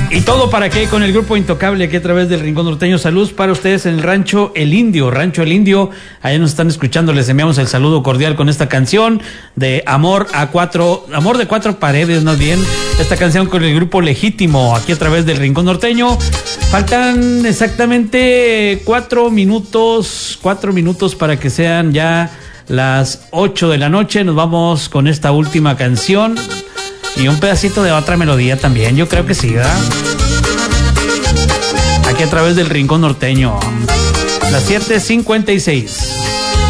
Y todo para qué con el grupo Intocable aquí a través del Rincón Norteño. Saludos para ustedes en el Rancho El Indio. Allá nos están escuchando, les enviamos el saludo cordial con esta canción de Amor de Cuatro Paredes, más bien. Esta canción con el grupo Legítimo aquí a través del Rincón Norteño. Faltan exactamente 4 minutos para que sean ya las 8 de la noche. Nos vamos con esta última canción. Y un pedacito de otra melodía también, yo creo que sí, ¿verdad? Aquí a través del Rincón Norteño. Las 7:56.